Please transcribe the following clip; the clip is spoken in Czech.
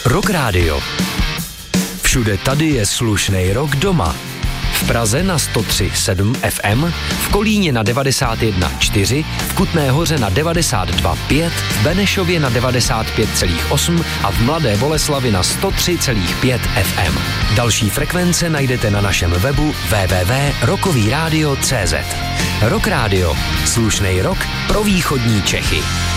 Rock Radio. Všude tady je slušnej rock doma. V Praze na 103,7 FM, v Kolíně na 91,4, v Kutné Hoře na 92,5, v Benešově na 95,8 a v Mladé Boleslavi na 103,5 FM. Další frekvence najdete na našem webu www.rockovyradio.cz. Rock Radio. Slušnej rock pro východní Čechy.